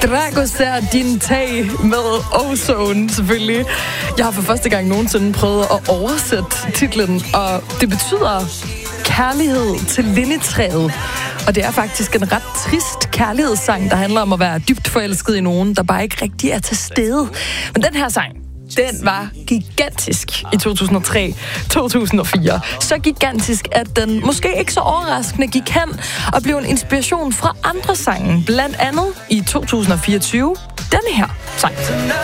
Dragostea din tag med Ozone, selvfølgelig. Jeg har for første gang nogensinde prøvet at oversætte titlen, og det betyder kærlighed til lindetræet. Og det er faktisk en ret trist kærlighedssang, der handler om at være dybt forelsket i nogen, der bare ikke rigtig er til stede. Men den her sang, den var gigantisk i 2003-2004. Så gigantisk, at den måske ikke så overraskende gik hen og blev en inspiration fra andre sange. Blandt andet i 2024, denne her sang.